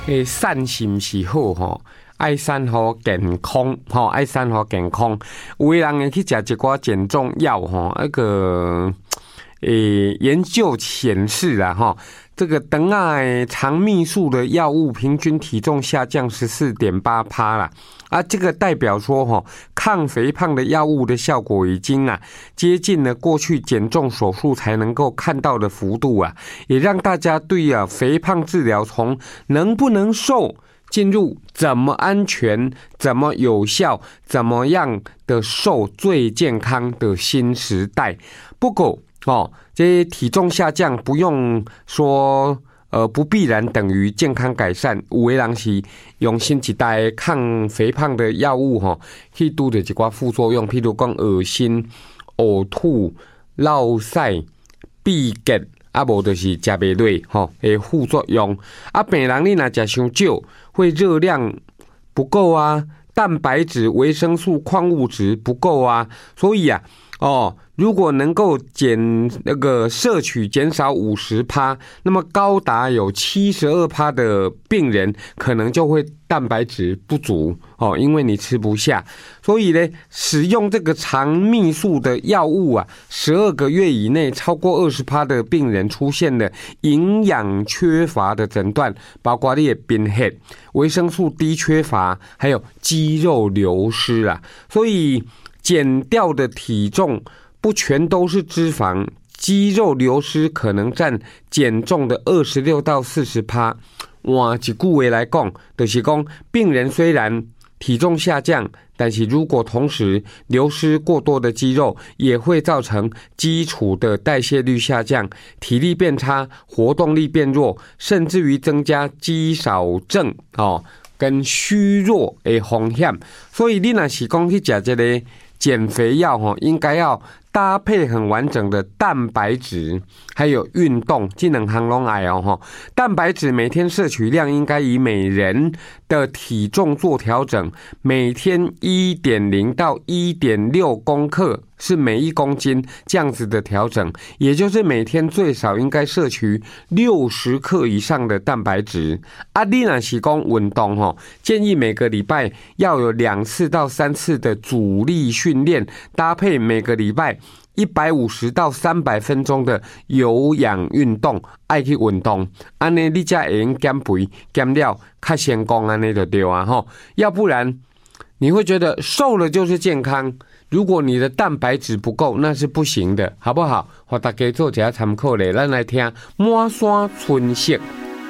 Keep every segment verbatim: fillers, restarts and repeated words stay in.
诶，瘦是毋是好吼？爱瘦好健康吼，爱瘦好健康。有的人会去食一寡减重药吼，那个诶研究显示啊吼，这个等爱肠泌素的药物平均体重下降 十四点八趴 啦。啊，这个代表说哈，抗肥胖的药物的效果已经啊接近了过去减重手术才能够看到的幅度啊，也让大家对啊肥胖治疗从能不能瘦进入怎么安全、怎么有效、怎么样的瘦最健康的新时代。不过哦，这些体重下降不用说。呃，不必然等于健康改善。有的人是用新一代抗肥胖的药物吼，去拄着一寡副作用，譬如讲恶心、呕吐、落屎、闭结，啊无就是食袂落吼的副作用。啊，病人你若食伤少，会热量不够啊，蛋白质、维生素、矿物质不够啊，所以啊，哦。如果能够减那个摄取减少 百分之五十， 那么高达有 百分之七十二 的病人可能就会蛋白质不足哦，因为你吃不下。所以呢，使用这个肠泌素的药物啊，十二个月以内超过 百分之二十 的病人出现了营养缺乏的诊断，包括你的贫血、维生素 D 缺乏，还有肌肉流失啊。所以减掉的体重不全都是脂肪，肌肉流失可能占减重的二十六到四十趴。换一句话来讲，就是讲病人虽然体重下降，但是如果同时流失过多的肌肉，也会造成基础的代谢率下降，体力变差，活动力变弱，甚至于增加肌少症哦跟虚弱的风险。所以你若是讲去吃这个减肥药吼，应该要搭配很完整的蛋白质，还有运动，这两项都要哦。蛋白质每天摄取量应该以每人的体重做调整，每天 一点零 到 一点六 公克是每一公斤这样子的调整，也就是每天最少应该摄取六十克以上的蛋白质。啊，你若是讲运动吼，建议每个礼拜要有两次到三次的阻力训练，搭配每个礼拜一百五十到三百分钟的有氧运动，爱去运动，安尼你才会用减肥减了较成功，安尼就对啊吼。要不然你会觉得瘦了就是健康，如果你的蛋白质不够，那是不行的，好不好？给大家做一下参考咧，咱来听满山春色。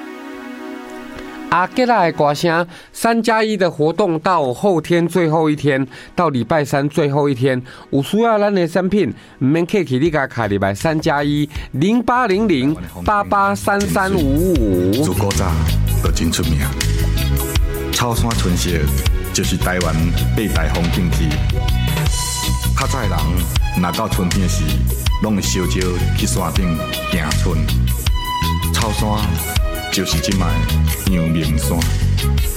阿吉拉的歌声，三加一的活动到后天最后一天，到礼拜三最后一天，有需要咱的产品，唔免客气，你甲卡礼拜三加一零八零零八八三三五五。 自古早就真出名，草山春色就是台湾八大风景区。较早的人，若到春天时，拢会烧招去山顶行春。草山就是即卖阳明山。